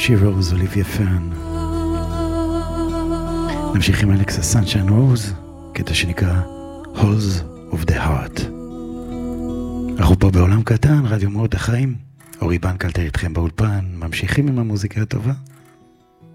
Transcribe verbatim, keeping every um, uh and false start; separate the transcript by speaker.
Speaker 1: שירוז, אוליביה פרן. נמשיך עם אלכסה סנשיין רוז, קטע שנקרא Halls of the Heart. אנחנו פה בעולם קטן, רדיו מאוד החיים. אורי בנקלטר איתכם באולפן, ממשיכים עם המוזיקה הטובה.